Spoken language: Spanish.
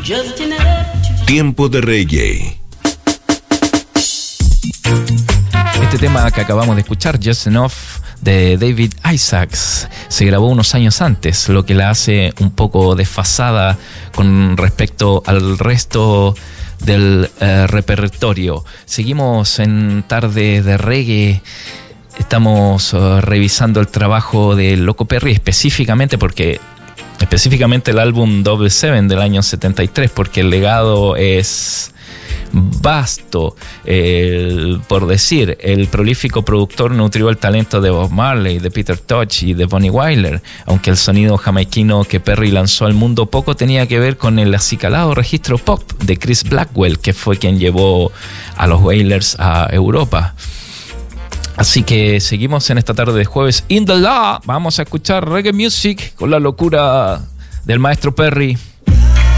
Tiempo de reggae. Este tema que acabamos de escuchar, Just Enough, de David Isaacs, se grabó unos años antes, lo que la hace un poco desfasada con respecto al resto del repertorio. Seguimos en Tarde de Reggae. Estamos revisando el trabajo de Loco Perry, específicamente el álbum Double Seven del año 73, porque el legado es vasto. Por decir, el prolífico productor nutrió el talento de Bob Marley, de Peter Tosh y de Bonnie Wyler, aunque el sonido jamaiquino que Perry lanzó al mundo poco tenía que ver con el acicalado registro pop de Chris Blackwell, que fue quien llevó a los Wailers a Europa. Así que seguimos en esta tarde de jueves In The Law. Vamos a escuchar reggae music con la locura del maestro Perry.